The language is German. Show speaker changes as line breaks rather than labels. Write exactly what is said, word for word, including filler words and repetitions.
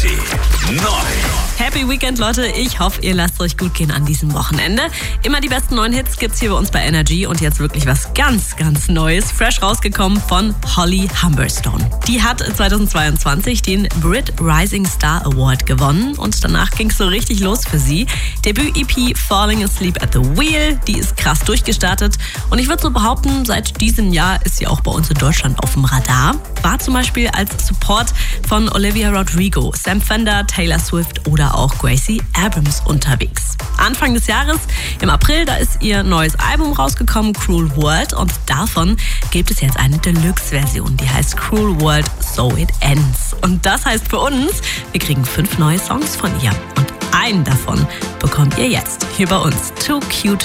Energy neu.
Happy Weekend, Leute. Ich hoffe, ihr lasst euch gut gehen an diesem Wochenende. Immer die besten neuen Hits gibt's hier bei uns bei Energy. Und jetzt wirklich was ganz, ganz Neues. Fresh rausgekommen von Holly Humberstone. Die hat zweitausendzweiundzwanzig den Brit Rising Star Award gewonnen. Und danach ging's so richtig los für sie. Debüt-E P Falling Asleep at the Wheel. Die ist krass durchgestartet. Und ich würde so behaupten, seit diesem Jahr ist sie auch bei uns in Deutschland auf dem Radar. War zum Beispiel als Support von Olivia Rodrigo, Sam Fender, Taylor Swift oder auch Gracie Abrams unterwegs. Anfang des Jahres, im April, da ist ihr neues Album rausgekommen, Cruel World. Und davon gibt es jetzt eine Deluxe-Version, die heißt Cruel World, So It Ends. Und das heißt für uns, wir kriegen fünf neue Songs von ihr. Und einen davon bekommt ihr jetzt hier bei uns. Too Cute